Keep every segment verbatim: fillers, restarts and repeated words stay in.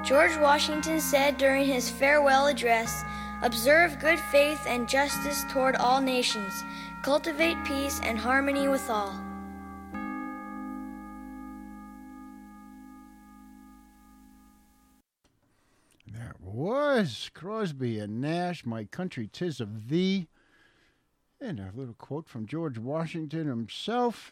George Washington said during his farewell address, "Observe good faith and justice toward all nations. Cultivate peace and harmony with all." That was Crosby and Nash, "My Country 'Tis of Thee." And a little quote from George Washington himself.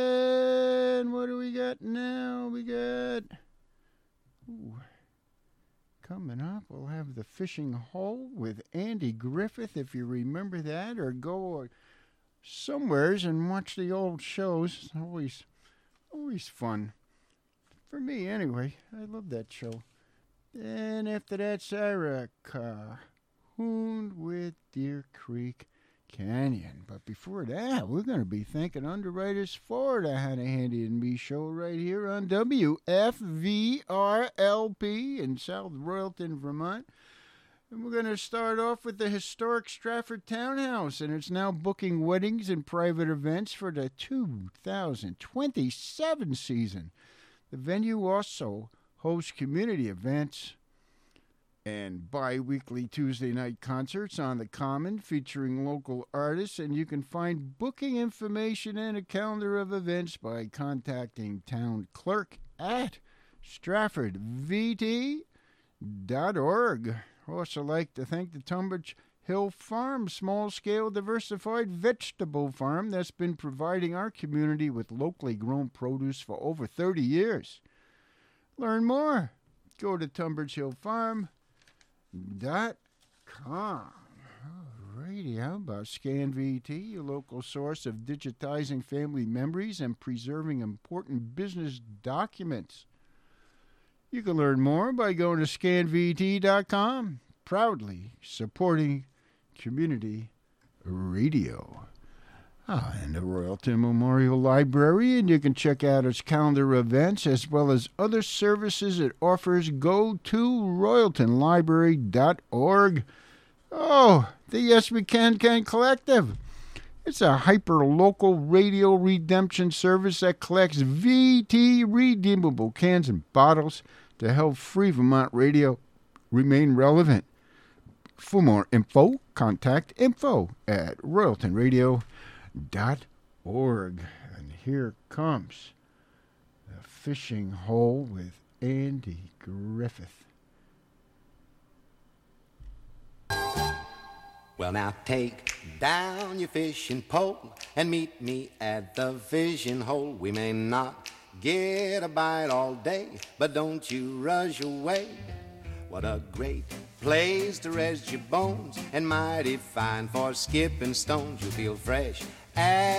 And what do we got now? We got... Ooh, coming up, we'll have The Fishing Hole with Andy Griffith, if you remember that, or go somewheres and watch the old shows. It's always, always fun. For me, anyway. I love that show. And after that, Sarah Cahoon with Deer Creek Canyon. But before that, we're going to be thanking Underwriters Ford. I had a Handy and Me show right here on W F V R L P in South Royalton, Vermont. And we're going to start off with the historic Stratford Townhouse, and it's now booking weddings and private events for the two thousand twenty-seven season. The venue also hosts community events and bi-weekly Tuesday night concerts on the Common featuring local artists, and you can find booking information and a calendar of events by contacting town clerk at stratford v t dot org. Also like to thank the Tunbridge Hill Farm, small-scale diversified vegetable farm that's been providing our community with locally grown produce for over thirty years. Learn more. Go to tunbridge hill farm dot com. Alrighty, how about ScanVT, your local source of digitizing family memories and preserving important business documents. You can learn more by going to scan v t dot com, proudly supporting community radio. Ah, and the Royalton Memorial Library, and you can check out its calendar of events as well as other services it offers. Go to royalton library dot org. Oh, the Yes We Can Can Collective. It's a hyper-local radio redemption service that collects V T redeemable cans and bottles to help free Vermont radio remain relevant. For more info, contact info at royalton radio dot org. And here comes The Fishing Hole with Andy Griffith. Well, now take down your fishing pole and meet me at the fishing hole. We may not get a bite all day, but don't you rush away. What a great place to rest your bones, and mighty fine for skipping stones. You'll feel fresh as